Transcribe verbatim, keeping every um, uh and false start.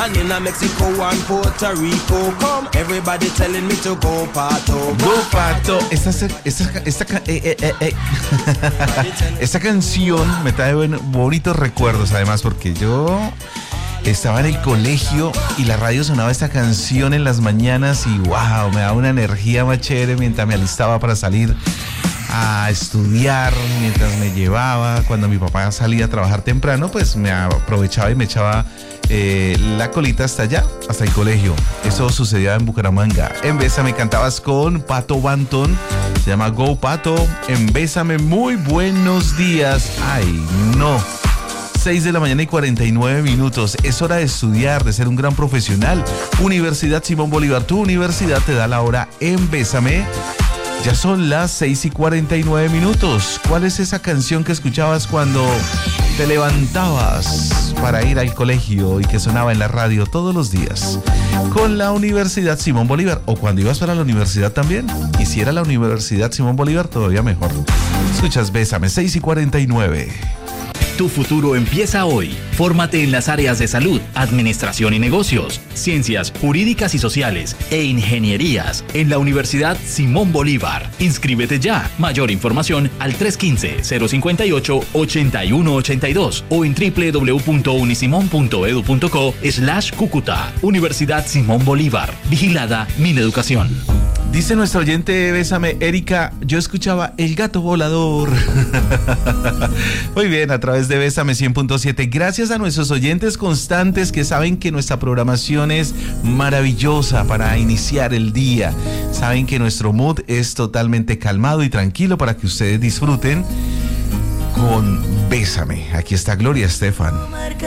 And in a Mexico and Puerto Rico, come everybody telling me to go pato. Go pato. Esta, esta, esta, eh, eh, eh. esta canción me trae buen, bonitos recuerdos, además, porque yo estaba en el colegio y la radio sonaba esta canción en las mañanas y wow, me daba una energía más chévere mientras me alistaba para salir a estudiar, mientras me llevaba. Cuando mi papá salía a trabajar temprano, pues me aprovechaba y me echaba eh, la colita hasta allá, hasta el colegio. Eso sucedía en Bucaramanga. En Bésame cantabas con Pato Banton, se llama Go Pato. En Bésame, muy buenos días. Ay, no. seis de la mañana y cuarenta y nueve minutos. Es hora de estudiar, de ser un gran profesional. Universidad Simón Bolívar, tu universidad te da la hora en Bésame. Ya son las seis y cuarenta y nueve minutos. ¿Cuál es esa canción que escuchabas cuando te levantabas para ir al colegio y que sonaba en la radio todos los días? Con la Universidad Simón Bolívar, o cuando ibas para la universidad también. Y si era la Universidad Simón Bolívar, todavía mejor. Escuchas Bésame, seis y cuarenta y nueve. Tu futuro empieza hoy. Fórmate en las áreas de salud, administración y negocios, ciencias jurídicas y sociales e ingenierías en la Universidad Simón Bolívar. Inscríbete ya. Mayor información al tres uno cinco, cero cinco ocho, ocho uno ocho dos o en doble u doble u doble u punto unisimón punto edu punto co slash Cúcuta. Universidad Simón Bolívar. Vigilada Mineducación. Dice nuestra oyente Bésame, Erika, yo escuchaba El Gato Volador. Muy bien, a través de Bésame cien punto siete. Gracias a nuestros oyentes constantes que saben que nuestra programación es maravillosa para iniciar el día. Saben que nuestro mood es totalmente calmado y tranquilo para que ustedes disfruten con Bésame. Aquí está Gloria Estefan.